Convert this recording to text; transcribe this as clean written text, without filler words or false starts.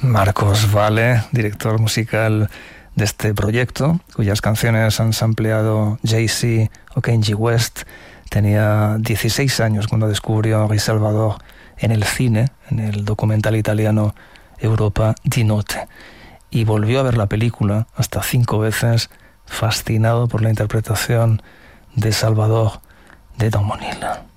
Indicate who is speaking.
Speaker 1: Marcos Valle, director musical de este proyecto, cuyas canciones han sampleado Jay-Z o Kanye West. Tenía 16 años cuando descubrió a Henri Salvador en el cine, en el documental italiano Europa di Notte, y volvió a ver la película hasta 5 veces, fascinado por la interpretación de Salvador de Don Monil.